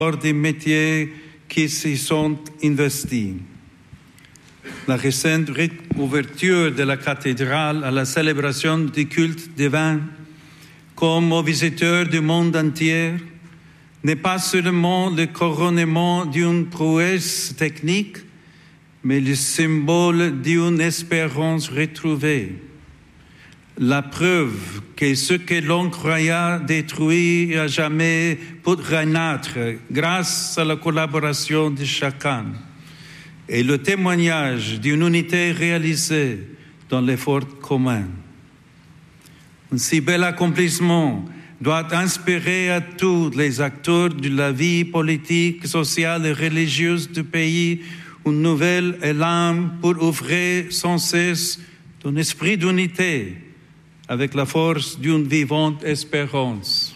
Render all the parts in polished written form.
des métiers qui s'y sont investis. La récente ouverture de la cathédrale à la célébration du culte divin, comme aux visiteurs du monde entier, n'est pas seulement le couronnement d'une prouesse technique, mais le symbole d'une espérance retrouvée. La preuve que ce que l'on croyait détruit à jamais peut renaître grâce à la collaboration de chacun et le témoignage d'une unité réalisée dans l'effort commun. Un si bel accomplissement doit inspirer à tous les acteurs de la vie politique, sociale et religieuse du pays un nouvel élan pour ouvrir sans cesse un esprit d'unité avec la force d'une vivante espérance.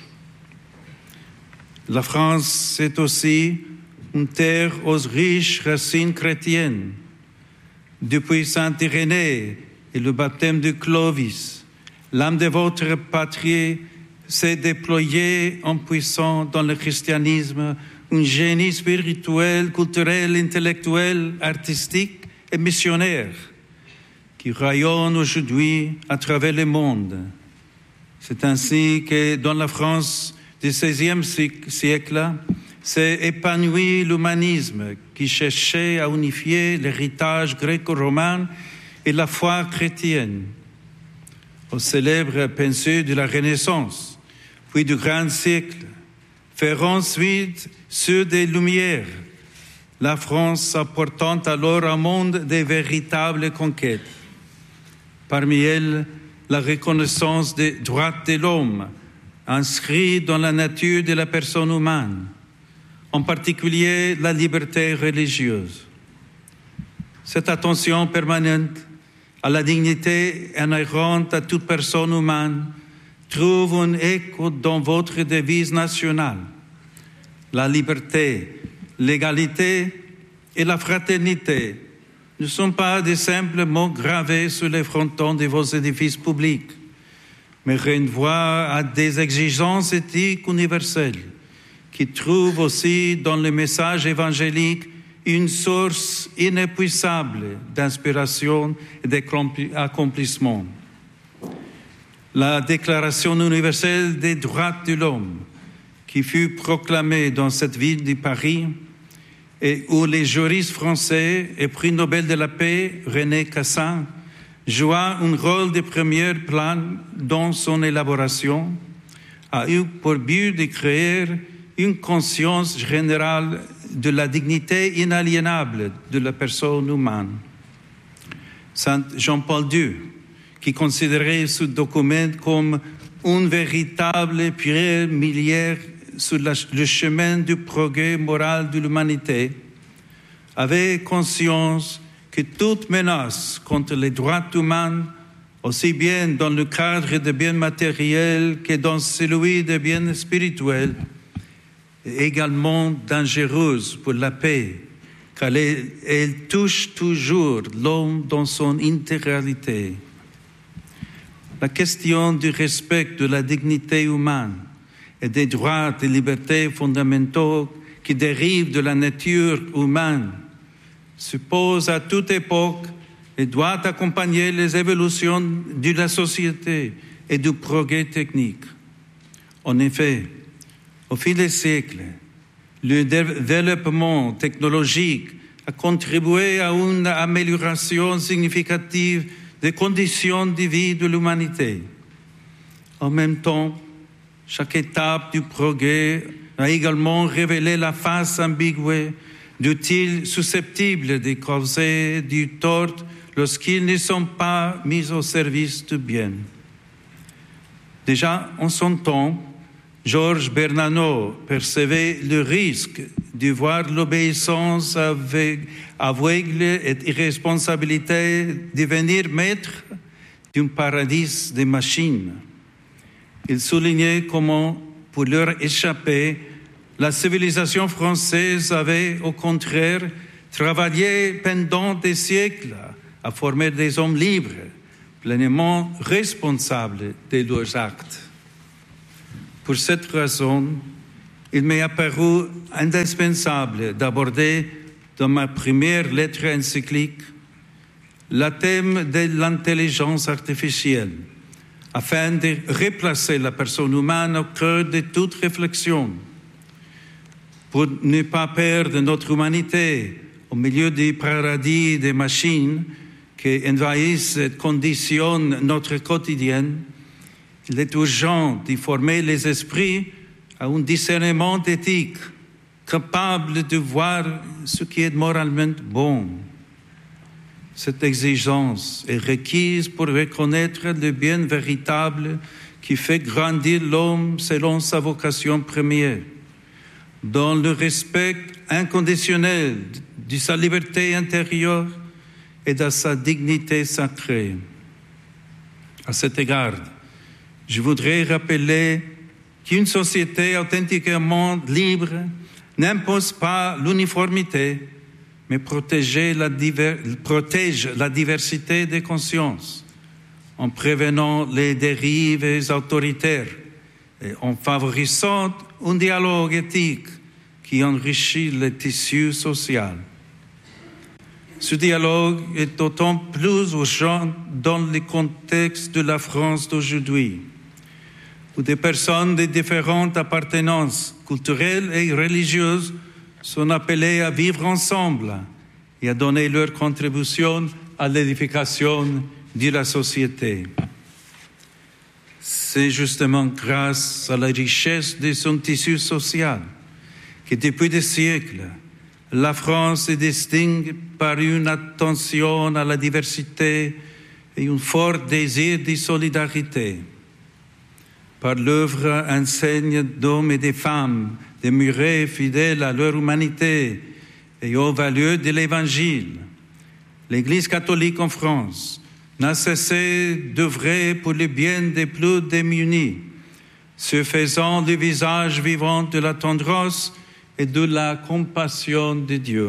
La France, c'est aussi une terre aux riches racines chrétiennes. Depuis Saint-Irénée et le baptême de Clovis, l'âme de votre patrie s'est déployée en puissant dans le christianisme un génie spirituel, culturel, intellectuel, artistique et missionnaire qui rayonne aujourd'hui à travers le monde. C'est ainsi que dans la France du XVIe siècle s'est épanoui l'humanisme qui cherchait à unifier l'héritage gréco-romain et la foi chrétienne. Aux célèbres pensées de la Renaissance, puis du grand siècle, faire ensuite ceux des Lumières, la France apportant alors un monde de véritables conquêtes. Parmi elles, la reconnaissance des droits de l'homme, inscrits dans la nature de la personne humaine, en particulier la liberté religieuse. Cette attention permanente à la dignité inhérente à toute personne humaine trouve un écho dans votre devise nationale. La liberté, l'égalité et la fraternité ne sont pas des simples mots gravés sur les frontons de vos édifices publics, mais renvoient à des exigences éthiques universelles qui trouvent aussi dans le message évangélique une source inépuisable d'inspiration et d'accomplissement. La Déclaration universelle des droits de l'homme, qui fut proclamée dans cette ville de Paris, et où les juristes français et prix Nobel de la paix, René Cassin, joua un rôle de premier plan dans son élaboration, a eu pour but de créer une conscience générale de la dignité inaliénable de la personne humaine. Saint Jean-Paul II, qui considérait ce document comme une véritable pierre miliaire sur le chemin du progrès moral de l'humanité, avait conscience que toute menace contre les droits humains, aussi bien dans le cadre des biens matériels que dans celui des biens spirituels, est également dangereuse pour la paix, car elle touche toujours l'homme dans son intégralité. La question du respect de la dignité humaine et des droits et libertés fondamentaux qui dérivent de la nature humaine se pose à toute époque et doit accompagner les évolutions de la société et du progrès technique. En effet, au fil des siècles, le développement technologique a contribué à une amélioration significative des conditions de vie de l'humanité. En même temps, chaque étape du progrès a également révélé la face ambiguë d'outils susceptibles de causer du tort lorsqu'ils ne sont pas mis au service du bien. Déjà en son temps, Georges Bernanos percevait le risque de voir l'obéissance aveugle et irresponsabilité devenir maître d'un paradis des machines. Il soulignait comment, pour leur échapper, la civilisation française avait, au contraire, travaillé pendant des siècles à former des hommes libres, pleinement responsables de leurs actes. Pour cette raison, il m'est apparu indispensable d'aborder dans ma première lettre encyclique le thème de l'intelligence artificielle, afin de replacer la personne humaine au cœur de toute réflexion, pour ne pas perdre notre humanité au milieu du paradis des machines qui envahissent et conditionnent notre quotidien. Il est urgent de former les esprits à un discernement éthique, capable de voir ce qui est moralement bon. Cette exigence est requise pour reconnaître le bien véritable qui fait grandir l'homme selon sa vocation première, dans le respect inconditionnel de sa liberté intérieure et de sa dignité sacrée. À cet égard, je voudrais rappeler qu'une société authentiquement libre n'impose pas l'uniformité, mais protège la diversité des consciences en prévenant les dérives autoritaires et en favorisant un dialogue éthique qui enrichit le tissu social. Ce dialogue est d'autant plus urgent dans le contexte de la France d'aujourd'hui, où des personnes de différentes appartenances culturelles et religieuses sont appelées à vivre ensemble et à donner leur contribution à l'édification de la société. C'est justement grâce à la richesse de son tissu social que depuis des siècles, la France se distingue par une attention à la diversité et un fort désir de solidarité. Par l'œuvre enseigne d'hommes et de femmes demeurés fidèles à leur humanité et aux valeurs de l'Évangile, l'Église catholique en France n'a cessé d'œuvrer pour le bien des plus démunis, se faisant le visage vivant de la tendresse et de la compassion de Dieu.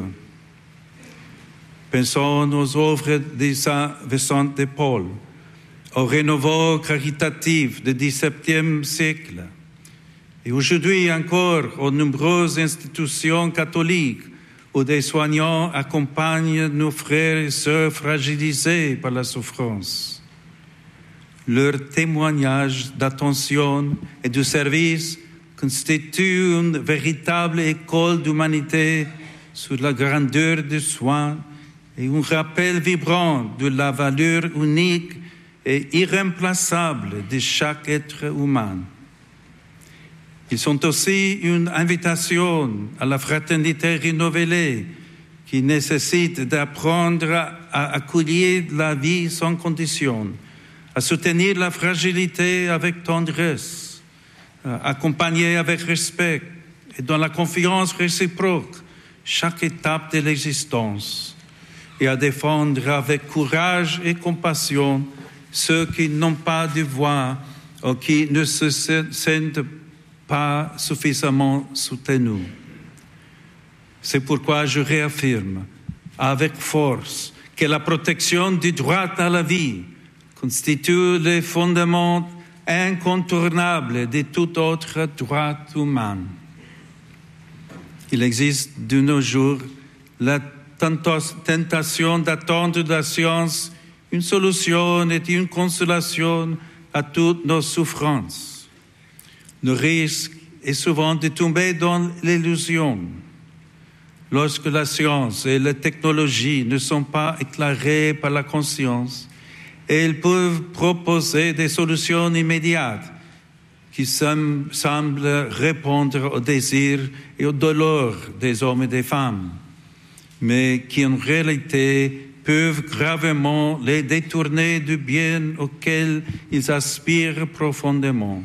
Pensons aux œuvres de Saint Vincent de Paul, au renouveau caritatif du XVIIe siècle, et aujourd'hui encore aux nombreuses institutions catholiques où des soignants accompagnent nos frères et sœurs fragilisés par la souffrance. Leur témoignage d'attention et de service constitue une véritable école d'humanité sur la grandeur des soins et un rappel vibrant de la valeur unique et irremplaçable de chaque être humain. Ils sont aussi une invitation à la fraternité renouvelée qui nécessite d'apprendre à accueillir la vie sans condition, à soutenir la fragilité avec tendresse, à accompagner avec respect et dans la confiance réciproque chaque étape de l'existence et à défendre avec courage et compassion ceux qui n'ont pas de voix ou qui ne se sentent pas suffisamment soutenus. C'est pourquoi je réaffirme avec force que la protection du droit à la vie constitue le fondement incontournable de tout autre droit humain. Il existe de nos jours la tentation d'attendre de la science une solution et une consolation à toutes nos souffrances. Le risque est souvent de tomber dans l'illusion. Lorsque la science et la technologie ne sont pas éclairées par la conscience, elles peuvent proposer des solutions immédiates qui semblent répondre aux désirs et aux douleurs des hommes et des femmes, mais qui en réalité peuvent gravement les détourner du bien auquel ils aspirent profondément.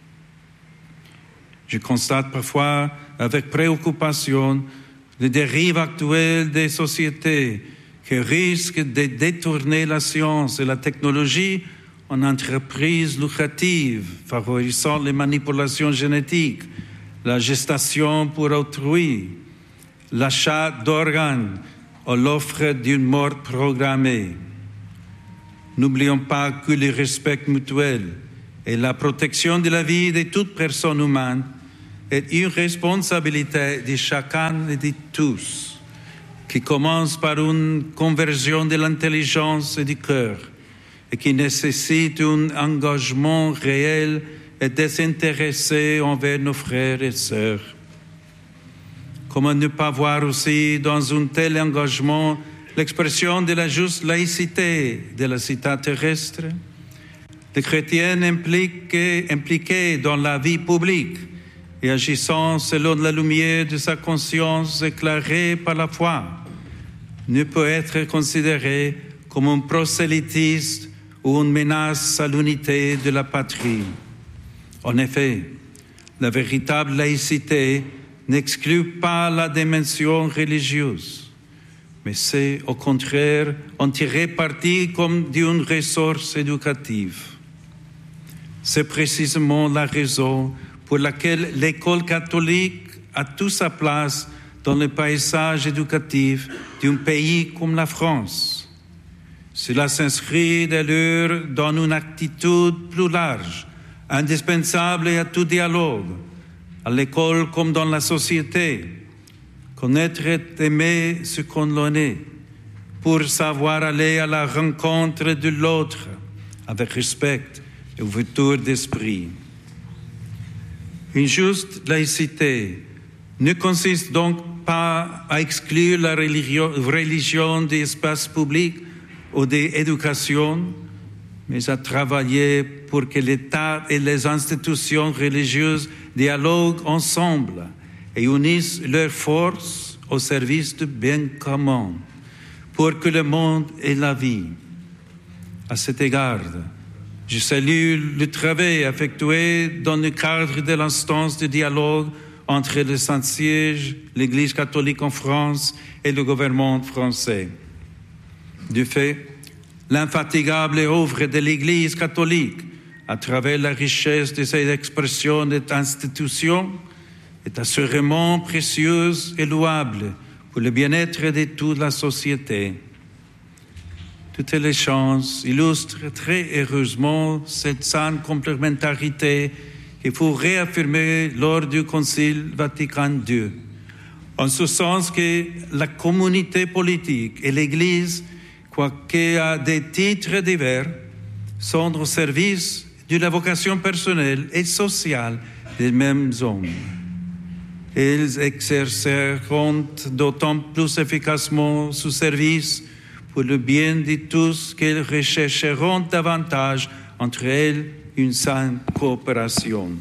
Je constate parfois avec préoccupation les dérives actuelles des sociétés qui risquent de détourner la science et la technologie en entreprises lucratives, favorisant les manipulations génétiques, la gestation pour autrui, l'achat d'organes ou l'offre d'une mort programmée. N'oublions pas que le respect mutuel et la protection de la vie de toute personne humaine est une responsabilité de chacun et de tous, qui commence par une conversion de l'intelligence et du cœur, et qui nécessite un engagement réel et désintéressé envers nos frères et sœurs. Comment ne pas voir aussi dans un tel engagement l'expression de la juste laïcité de la cité terrestre? Les chrétiens impliqués dans la vie publique et agissant selon la lumière de sa conscience éclairée par la foi ne peut être considéré comme un prosélytisme ou une menace à l'unité de la patrie. En effet, la véritable laïcité n'exclut pas la dimension religieuse, mais c'est au contraire en tirer parti comme d'une ressource éducative. C'est précisément la raison pour laquelle l'école catholique a toute sa place dans le paysage éducatif d'un pays comme la France. Cela s'inscrit d'ailleurs dans une attitude plus large, indispensable à tout dialogue, à l'école comme dans la société. Connaître et aimer ce qu'on est, pour savoir aller à la rencontre de l'autre avec respect et ouverture d'esprit. Une juste laïcité ne consiste donc pas à exclure la religion des espaces publics ou des éducations, mais à travailler pour que l'État et les institutions religieuses dialoguent ensemble et unissent leurs forces au service du bien commun, pour que le monde ait la vie. À cet égard, je salue le travail effectué dans le cadre de l'instance de dialogue entre le Saint-Siège, l'Église catholique en France et le gouvernement français. Du fait, l'infatigable œuvre de l'Église catholique, à travers la richesse de ses expressions et institutions, est assurément précieuse et louable pour le bien-être de toute la société. Toutes les chances illustrent très heureusement cette saine complémentarité qu'il faut réaffirmer lors du Concile Vatican II, en ce sens que la communauté politique et l'Église, quoiqu'à des titres divers, sont au service de la vocation personnelle et sociale des mêmes hommes. Ils exerceront d'autant plus efficacement ce service pour le bien de tous qu'ils rechercheront davantage entre elles une saine coopération.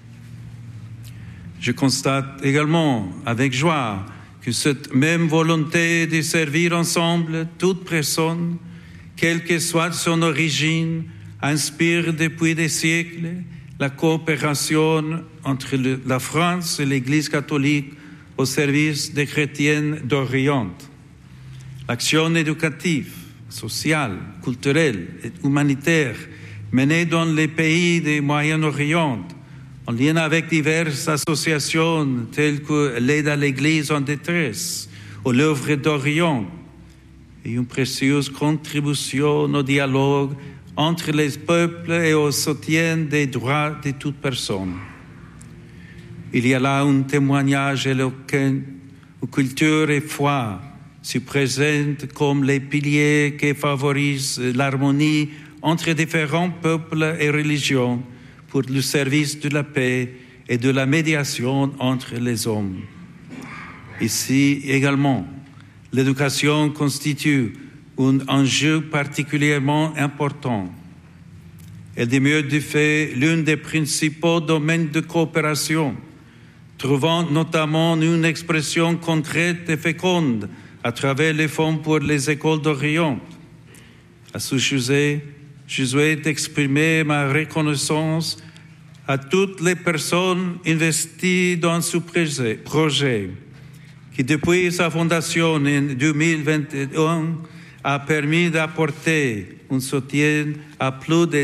Je constate également avec joie que cette même volonté de servir ensemble toute personne, quelle que soit son origine, inspire depuis des siècles la coopération entre la France et l'Église catholique au service des chrétiens d'Orient. L'action éducative, sociale, culturelle et humanitaire menée dans les pays du Moyen-Orient, en lien avec diverses associations telles que l'aide à l'Église en détresse ou l'œuvre d'Orient, et une précieuse contribution au dialogue entre les peuples et au soutien des droits de toute personne. Il y a là un témoignage éloquent où culture et foi se présentent comme les piliers qui favorisent l'harmonie entre différents peuples et religions pour le service de la paix et de la médiation entre les hommes. Ici également, l'éducation constitue un enjeu particulièrement important. Elle demeure du fait l'un des principaux domaines de coopération, trouvant notamment une expression concrète et féconde à travers les fonds pour les écoles d'Orient. À ce sujet, je souhaite exprimer ma reconnaissance à toutes les personnes investies dans ce projet, qui depuis sa fondation en 2021 a permis d'apporter un soutien à plus de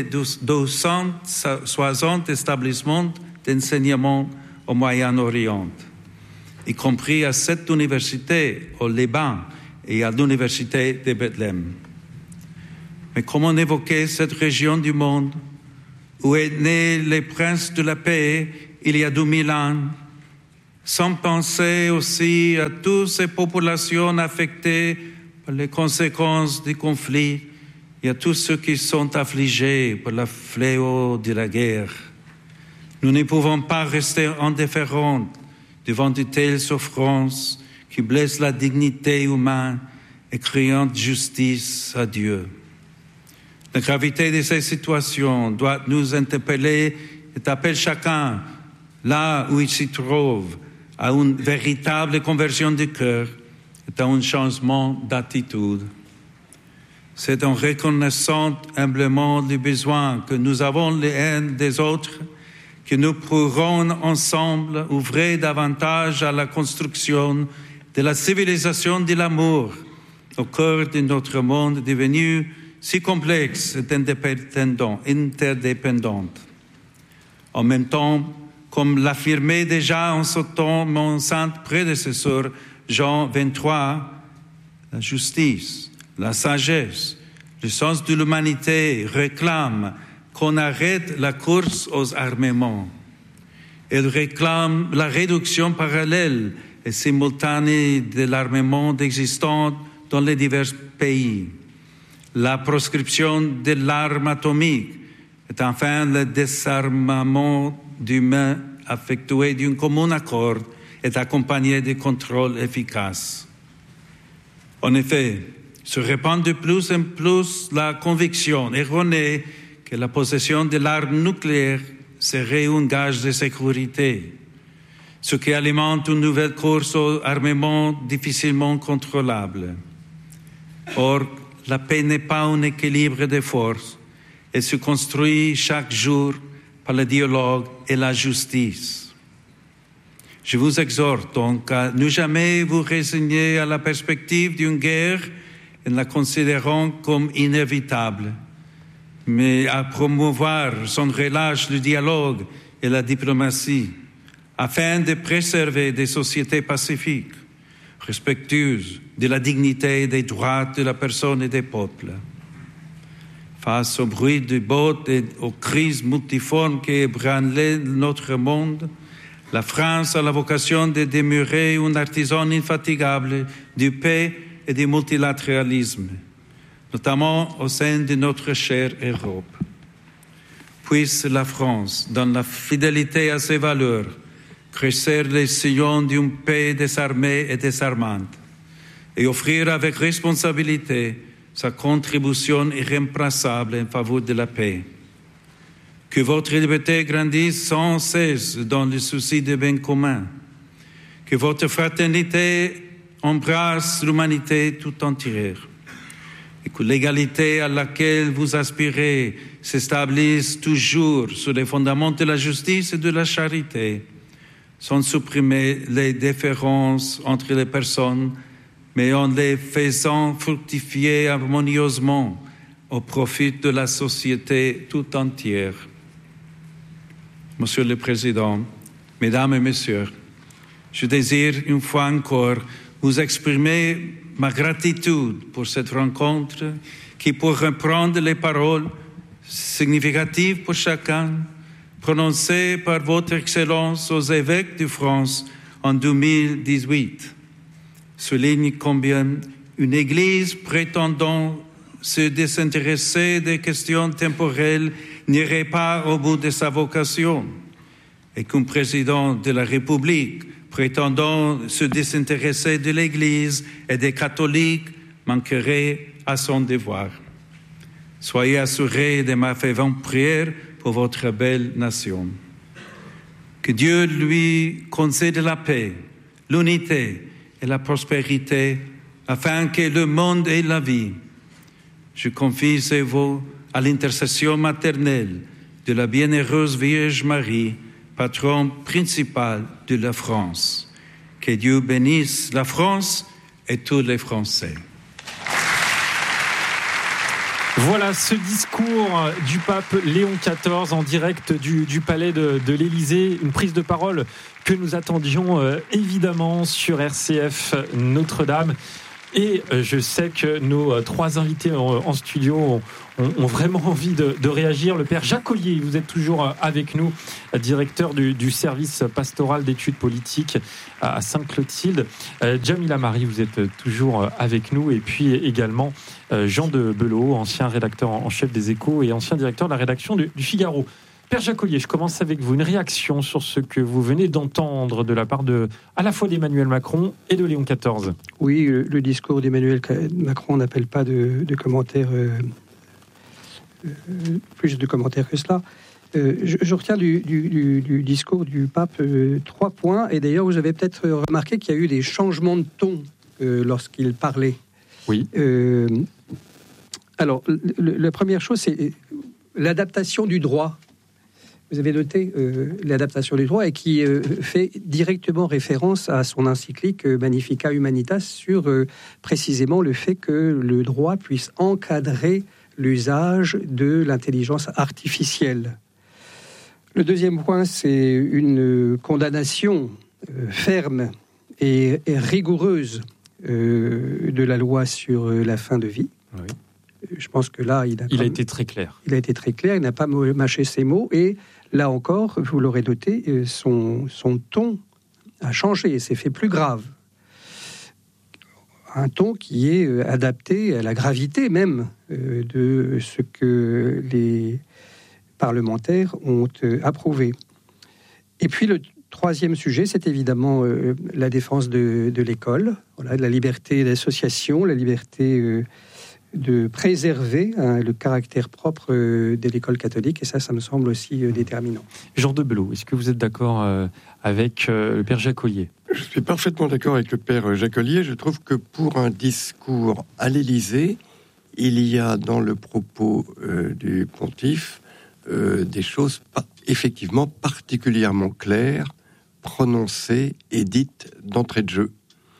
260 établissements d'enseignement au Moyen-Orient, y compris à 7 universités au Liban et à l'université de Bethléem. Mais comment évoquer cette région du monde où est né le prince de la paix il y a 2000 ans sans penser aussi à toutes ces populations affectées par les conséquences des conflits et à tous ceux qui sont affligés par le fléau de la guerre. Nous ne pouvons pas rester indifférents devant de telles souffrances qui blessent la dignité humaine et criant justice à Dieu. La gravité de ces situations doit nous interpeller et appeler chacun, là où il s'y trouve, à une véritable conversion du cœur et à un changement d'attitude. C'est en reconnaissant humblement les besoins que nous avons les uns des autres que nous pourrons ensemble ouvrir davantage à la construction de la civilisation de l'amour au cœur de notre monde devenu si complexe et interdépendant. En même temps, comme l'affirmait déjà en ce temps mon saint prédécesseur Jean XXIII, la justice, la sagesse, le sens de l'humanité réclament qu'on arrête la course aux armements. Elle réclame la réduction parallèle et simultanée de l'armement existant dans les divers pays, la proscription de l'arme atomique et enfin le désarmement d'humains effectué d'un commun accord est accompagné de contrôles efficaces. En effet, se répand de plus en plus la conviction erronée que la possession de l'arme nucléaire serait un gage de sécurité, ce qui alimente une nouvelle course aux armements difficilement contrôlable. Or, la paix n'est pas un équilibre des forces, elle se construit chaque jour par le dialogue et la justice. Je vous exhorte donc à ne jamais vous résigner à la perspective d'une guerre en la considérant comme inévitable, mais à promouvoir sans relâche le dialogue et la diplomatie, afin de préserver des sociétés pacifiques, respectueuses de la dignité et des droits de la personne et des peuples. Face au bruit du bottes et aux crises multiformes qui ébranlent notre monde, la France a la vocation de demeurer un artisan infatigable de paix et du multilatéralisme, notamment au sein de notre chère Europe. Puisse la France, dans la fidélité à ses valeurs, crescer les sillons d'une paix désarmée et désarmante et offrir avec responsabilité sa contribution irremplaçable en faveur de la paix. Que votre liberté grandisse sans cesse dans le souci des biens communs. Que votre fraternité embrasse l'humanité tout entière. Et que l'égalité à laquelle vous aspirez s'établisse toujours sur les fondements de la justice et de la charité, sans supprimer les différences entre les personnes, mais en les faisant fructifier harmonieusement au profit de la société tout entière. Monsieur le Président, Mesdames et Messieurs, je désire une fois encore vous exprimer ma gratitude pour cette rencontre qui, pour reprendre les paroles significatives pour chacun, prononcées par Votre Excellence aux évêques de France en 2018, souligne combien une Église prétendant se désintéresser des questions temporelles n'irait pas au bout de sa vocation, et qu'un président de la République prétendant se désintéresser de l'Église et des catholiques manquerait à son devoir. Soyez assurés de ma fervente prière pour votre belle nation. Que Dieu lui concède la paix, l'unité et la prospérité, afin que le monde ait la vie. Je confie ces vœux à l'intercession maternelle de la bienheureuse Vierge Marie, patronne principale de la France. Que Dieu bénisse la France et tous les Français. Voilà ce discours du pape Léon XIV en direct du palais de l'Élysée, une prise de parole que nous attendions évidemment sur RCF Notre-Dame. Et je sais que nos 3 invités en studio ont vraiment envie de réagir. Le père Jacques Ollier, vous êtes toujours avec nous, directeur du service pastoral d'études politiques à Sainte-Clotilde. Djamila Mari, vous êtes toujours avec nous. Et puis également Jean de Belot, ancien rédacteur en chef des Échos et ancien directeur de la rédaction du Figaro. Père Jacques Ollier, je commence avec vous. Une réaction sur ce que vous venez d'entendre de la part à la fois d'Emmanuel Macron et de Léon XIV. Oui, le discours d'Emmanuel Macron n'appelle pas de commentaires, plus de commentaires que cela. Je retiens du discours du pape 3 points. Et d'ailleurs, vous avez peut-être remarqué qu'il y a eu des changements de ton lorsqu'il parlait. Oui. Alors, la première chose, c'est l'adaptation du droit. Vous avez noté l'adaptation du droit et qui fait directement référence à son encyclique Magnificat Humanitas sur précisément le fait que le droit puisse encadrer l'usage de l'intelligence artificielle. Le deuxième point, c'est une condamnation ferme et rigoureuse de la loi sur la fin de vie. Oui. Je pense que là, il a été très clair. Il a été très clair, il n'a pas mâché ses mots. Et là encore, vous l'aurez noté, son ton a changé et s'est fait plus grave. Un ton qui est adapté à la gravité même de ce que les parlementaires ont approuvé. Et puis le troisième sujet, c'est évidemment la défense de l'école, voilà, de la liberté d'association, la liberté de préserver le caractère propre de l'école catholique, et ça me semble aussi déterminant. Jean de Belot, est-ce que vous êtes d'accord avec le père Jacques Ollier ? Je suis parfaitement d'accord avec le père Jacques Ollier. Je trouve que pour un discours à l'Élysée, il y a dans le propos du pontife des choses effectivement particulièrement claires, prononcées et dites d'entrée de jeu.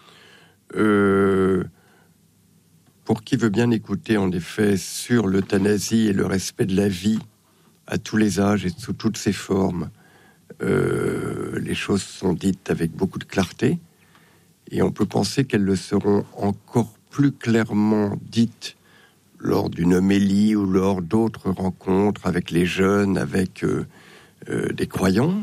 Pour qui veut bien écouter, en effet, sur l'euthanasie et le respect de la vie à tous les âges et sous toutes ses formes, les choses sont dites avec beaucoup de clarté, et on peut penser qu'elles le seront encore plus clairement dites lors d'une homélie ou lors d'autres rencontres avec les jeunes, avec des croyants.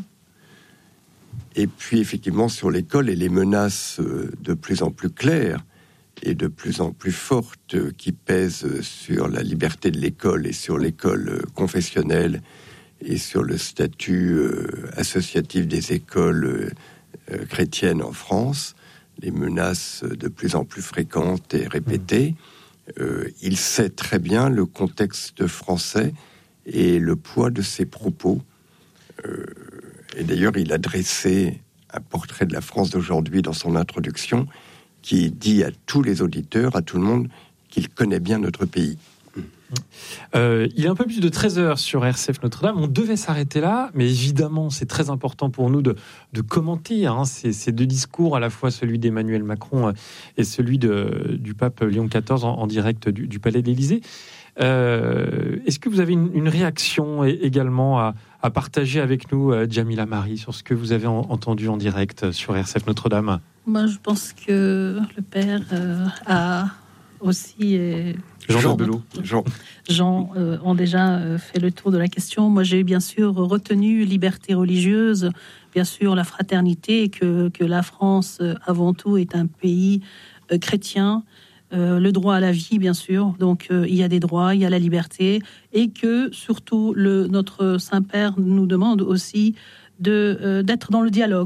Et puis, effectivement, sur l'école et les menaces de plus en plus claires et de plus en plus fortes qui pèsent sur la liberté de l'école et sur l'école confessionnelle et sur le statut associatif des écoles chrétiennes en France, les menaces de plus en plus fréquentes et répétées. Il sait très bien le contexte français et le poids de ses propos. Et d'ailleurs, il a dressé un portrait de la France d'aujourd'hui dans son introduction, qui dit à tous les auditeurs, à tout le monde, qu'il connaît bien notre pays. Il est un peu plus de 13h sur RCF Notre-Dame. On devait s'arrêter là, mais évidemment, c'est très important pour nous de commenter ces deux discours, à la fois celui d'Emmanuel Macron et celui du pape Léon XIV en direct du Palais de l'Élysée. Est-ce que vous avez une réaction également à partager avec nous, Djamila Mari, sur ce que vous avez entendu en direct sur RCF Notre-Dame ? Moi, je pense que le père a aussi... Jean de Belot. Jean ont déjà fait le tour de la question. Moi, j'ai bien sûr retenu liberté religieuse, bien sûr la fraternité, que la France, avant tout, est un pays chrétien, le droit à la vie, bien sûr. Donc, il y a des droits, il y a la liberté, et que, surtout, notre Saint-Père nous demande aussi d'être dans le dialogue,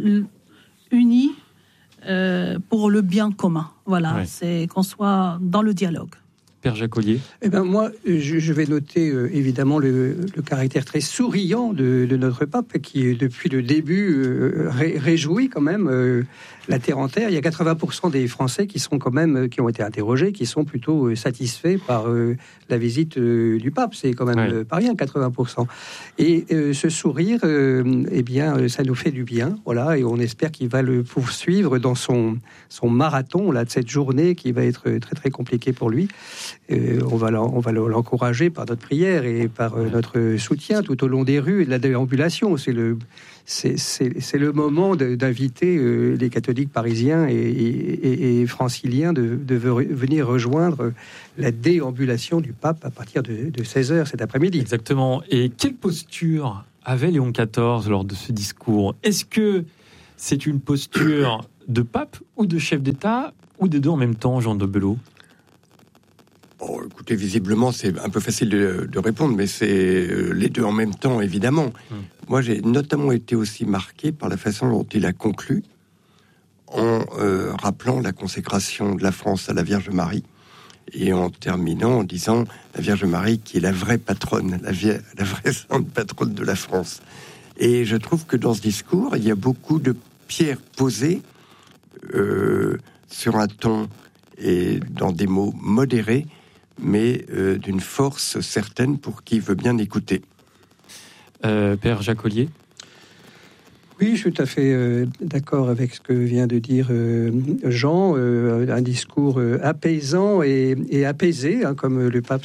unis pour le bien commun. Voilà, ouais. C'est qu'on soit dans le dialogue. Père Jacques Ollier. Eh ben moi, je vais noter évidemment le caractère très souriant de notre pape, qui depuis le début réjouit quand même la terre entière. Il y a 80% des Français qui ont été interrogés, qui sont plutôt satisfaits par la visite du pape. C'est quand même pas rien, 80%. Et ce sourire, eh bien, ça nous fait du bien, voilà. Et on espère qu'il va le poursuivre dans son marathon là de cette journée qui va être très très compliqué pour lui. On va l'encourager par notre prière et par notre soutien tout au long des rues et de la déambulation. C'est le moment d'inviter les catholiques parisiens et franciliens de venir rejoindre la déambulation du pape à partir de 16h cet après-midi. Exactement. Et quelle posture avait Léon XIV lors de ce discours ? Est-ce que c'est une posture de pape ou de chef d'État ou des deux en même temps, Jean de Belot ? Bon, écoutez, visiblement, c'est un peu facile de répondre, mais c'est les deux en même temps, évidemment. Moi, j'ai notamment été aussi marqué par la façon dont il a conclu, en rappelant la consécration de la France à la Vierge Marie, et en terminant en disant la Vierge Marie qui est la vraie patronne, la vraie sainte patronne de la France. Et je trouve que dans ce discours, il y a beaucoup de pierres posées sur un ton et dans des mots modérés, mais d'une force certaine pour qui veut bien écouter. Père Jacques Ollier ? Oui, je suis tout à fait d'accord avec ce que vient de dire Jean. Un discours apaisant et apaisé, hein, comme le pape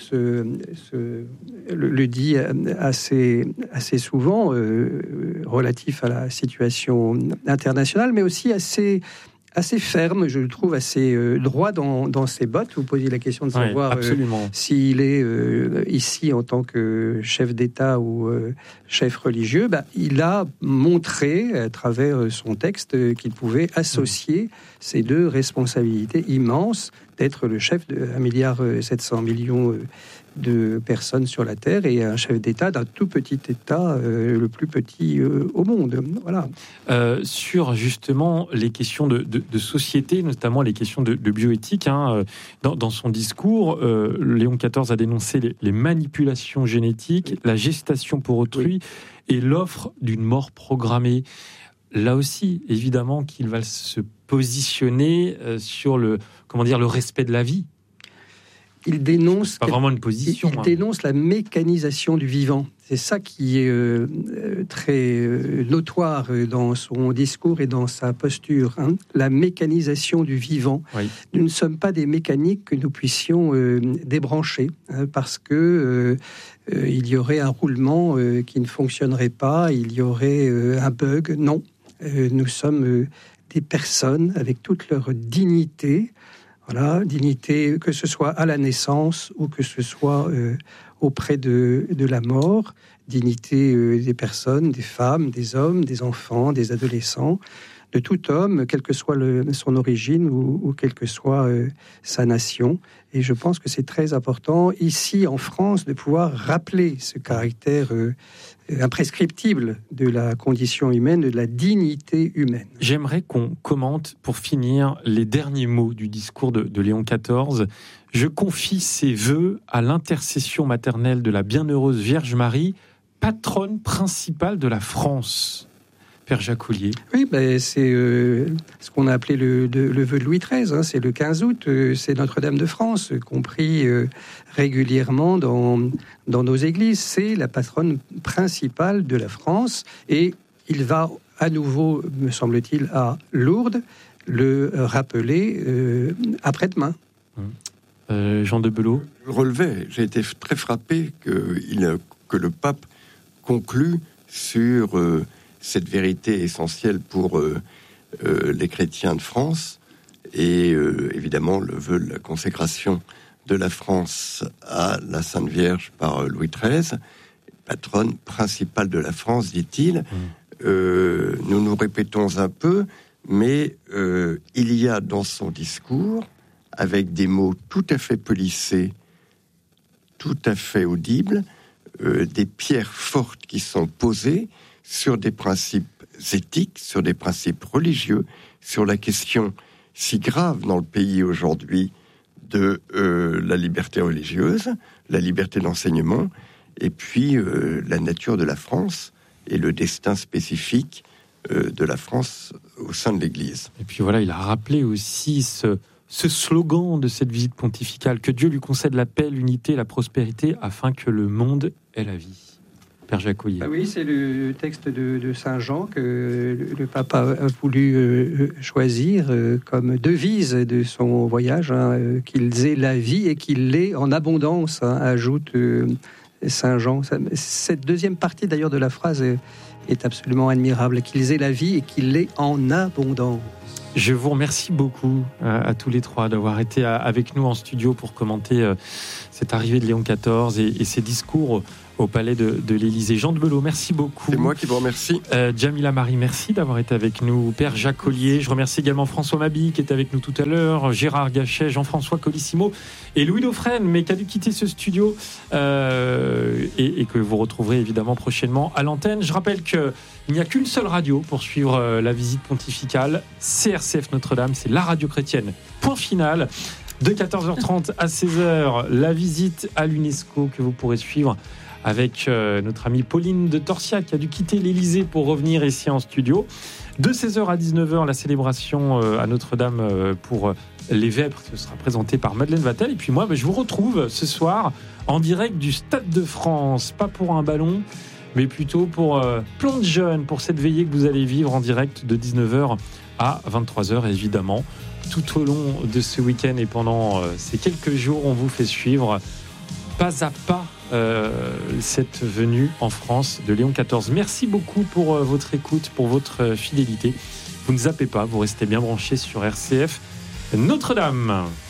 le dit assez souvent, relatif à la situation internationale, mais aussi assez ferme, je le trouve assez droit dans ses bottes. Vous posiez la question de savoir s'il est ici en tant que chef d'État ou chef religieux. Il a montré à travers son texte qu'il pouvait associer ces deux responsabilités immenses d'être le chef de 1,7 milliard de personnes sur la Terre et un chef d'État d'un tout petit État, le plus petit au monde. Voilà. Sur justement les questions de société, notamment les questions de bioéthique, dans son discours, Léon XIV a dénoncé les manipulations génétiques, la gestation pour autrui et l'offre d'une mort programmée. Là aussi, évidemment qu'il va se positionner sur le respect de la vie. Il dénonce, pas vraiment une position. Il dénonce la mécanisation du vivant. C'est ça qui est très notoire dans son discours et dans sa posture. La mécanisation du vivant. Oui. Nous ne sommes pas des mécaniques que nous puissions débrancher, parce que il y aurait un roulement qui ne fonctionnerait pas, il y aurait un bug. Non, nous sommes des personnes avec toute leur dignité. Voilà, dignité, que ce soit à la naissance ou que ce soit auprès de la mort, dignité des personnes, des femmes, des hommes, des enfants, des adolescents, de tout homme, quelle que soit son origine ou quelle que soit sa nation. Et je pense que c'est très important, ici en France, de pouvoir rappeler ce caractère imprescriptible de la condition humaine, de la dignité humaine. J'aimerais qu'on commente, pour finir, les derniers mots du discours de Léon XIV. Je confie ces vœux à l'intercession maternelle de la bienheureuse Vierge Marie, patronne principale de la France. Père Jacques Ollier. Oui, c'est ce qu'on a appelé le vœu de Louis XIII. C'est le 15 août. C'est Notre-Dame de France, compris régulièrement dans nos églises. C'est la patronne principale de la France. Et il va à nouveau, me semble-t-il, à Lourdes, le rappeler après-demain. Jean de Belot. Je le relevais. J'ai été très frappé que le pape conclut sur... cette vérité essentielle pour les chrétiens de France et évidemment le vœu de la consécration de la France à la Sainte Vierge par Louis XIII, patronne principale de la France, dit-il. Nous nous répétons un peu, mais il y a dans son discours, avec des mots tout à fait polissés, tout à fait audibles, des pierres fortes qui sont posées sur des principes éthiques, sur des principes religieux, sur la question si grave dans le pays aujourd'hui de la liberté religieuse, la liberté d'enseignement, et puis la nature de la France et le destin spécifique de la France au sein de l'Église. Et puis voilà, il a rappelé aussi ce slogan de cette visite pontificale, que Dieu lui concède la paix, l'unité, la prospérité, afin que le monde ait la vie. Père Jacolier. Oui, c'est le texte de Saint Jean que le pape a voulu choisir comme devise de son voyage, qu'ils aient la vie et qu'ils l'aient en abondance, ajoute Saint Jean. Cette deuxième partie d'ailleurs de la phrase est absolument admirable, qu'ils aient la vie et qu'ils l'aient en abondance. Je vous remercie beaucoup à tous les trois d'avoir été avec nous en studio pour commenter cette arrivée de Léon XIV et ses discours au palais de l'Élysée. Jean de Belot, merci beaucoup. C'est moi qui vous remercie. Jamila Marie, merci d'avoir été avec nous. Père Jacolier, je remercie également François Mabille qui était avec nous tout à l'heure, Gérard Gachet, Jean-François Colissimo et Louis Dauphren, mais qui a dû quitter ce studio et que vous retrouverez évidemment prochainement à l'antenne. Je rappelle qu'il n'y a qu'une seule radio pour suivre la visite pontificale, CRCF Notre-Dame, c'est la radio chrétienne. Point final. De 14h30 à 16h, la visite à l'UNESCO que vous pourrez suivre avec notre amie Pauline de Torsia qui a dû quitter l'Élysée pour revenir ici en studio. De 16h à 19h, la célébration à Notre-Dame pour les Vêpres, ce sera présenté par Madeleine Vatel. Et puis moi, je vous retrouve ce soir en direct du Stade de France, pas pour un ballon, mais plutôt pour plein de jeunes, pour cette veillée que vous allez vivre en direct de 19h à 23h, évidemment. Tout au long de ce week-end et pendant ces quelques jours, on vous fait suivre pas à pas cette venue en France de Léon XIV. Merci beaucoup pour votre écoute, pour votre fidélité. Vous ne zappez pas, vous restez bien branchés sur RCF Notre-Dame.